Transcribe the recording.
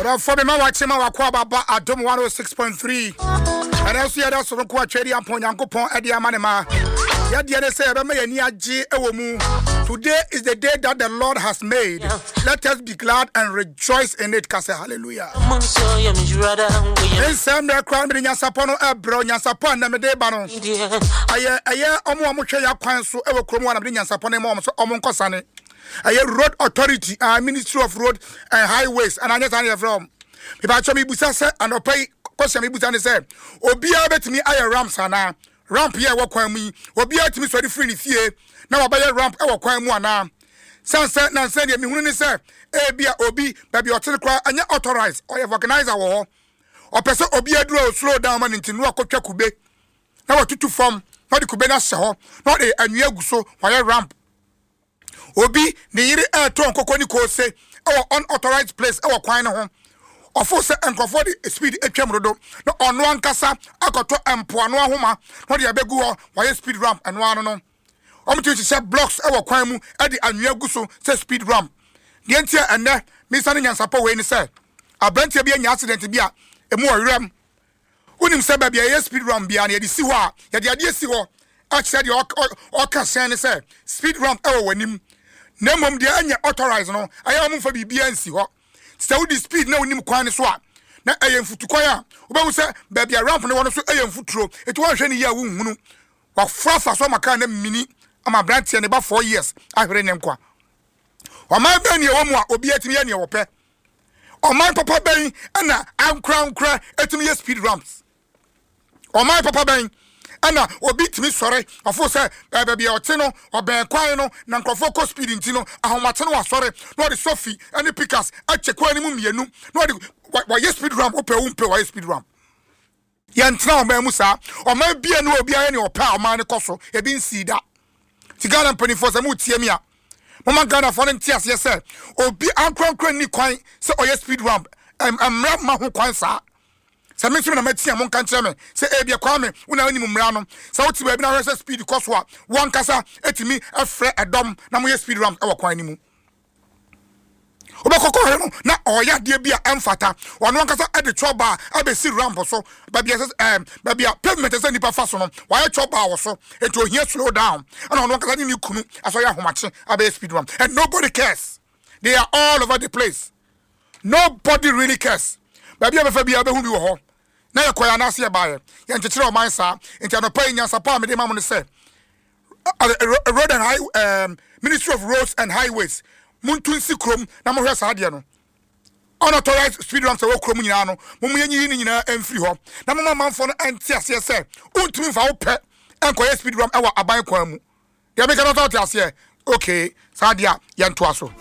For the Mawachima Wakwaba Adom 106.3. And also, you also require Cherry upon Yankopon Eddie Manema. Yadiane say, today is the day that the Lord has made. Let us be glad and rejoice in it. Kase hallelujah. Same the crown in Yasapono Ebro, Yasapon, Namedebano. Aye, Omuamucha Kwansu, Ever Kromo, and Yasaponem, Omonkosane. Aye, Road Authority, Ministry of Road and Highways, and I understand from. If I show me Busasa and Opay, question me Busani said, Obia bet me I Ramsana. Ramp here walk me, Obia to me so free here. Now I buy a ramp our Quamwana. Sunset Nansen, me wouldn't say, Abia Obi, baby or Telecra, and you authorize or you organize our war. Or person Obia draw slow down man into Nuako Kube. Now what to form, not the Kubena Saw, not a Yaguso, why a ramp. Obi, the year air ton Coconiko say, our unauthorized place, our quine home. Or force and comfort the speed a camrodo, no on one casa, I got to Empoano Homa, not the Abegu, why a speed ramp and one on. To say blocks our quamu at the Anyaguso, say speed ramp. The entire and there, Miss Annie and Sapo when he said, I bent to be an accident to be a more ram. When him said, baby, a speed ramp beyond the Siwa, yet the idea Siwa, I said, your concern said, speed ramp when him. Nemum the Anya authorized no, I am for BNC. Still the speed no nim kwan swap. Na I am futukoya. Oba say baby a ramp no one so I am futuro. It was any year wunu. Wa frafa so maka na mini ama branch ne ba 4 years. Ahwere nem kwa. O man ben ye wo mu a obi atimi ye ne wo pe. O man papa ben na ankra atimi ye speed ramps. O man papa ben ana obi timi sore afo say baby o te no oben kwan no na nkrofo ko speed ntino ahomate no wasore no de sofi any pickers ache kwan ni mu mienu no de why speed ramp ope why speed ramp yantra o man musa o man bia no obi aye ne opa o man ne koso e bi nsi da ti Ghana mpanyfo say mu tie mi a mama Ghana for nti ase say obi ankran ni kwan say o speed ramp amra ma ho kwan sa se me na matia mon kan kire me se ebia kwa me una ani mumra no se woti ba bi na hwese speed cost wa one kasa etimi afre edom na mo ye speed ramp e wakwan ni mu obekoko he no na oya de bia emfata ono kasa e de choba abesi ramp so ba bia pavement se nipa fa so no wa ye choba wo so ento ohia slow down and ono kasa ni kunu aso ya homache abe speed ramp and nobody cares. They are all over the place. Nobody really cares. Ba bia be fa bia be hu bi wo ho na yakoya na se baaye ye nchekere o man sa enti anopa nya sapa me de mamu ne se road and high Ministry of Roads and Highways muntunsi krom na mo hwe sa de no unauthorized speed ramps we krom nyina no mo mu yenyi ni nyina emfiri ho na mo manfo no enti ase se untumi fa wo pe enkoye speed ramp e wa aban kwan mu ya be ka no to ase okay sa de a ye nto aso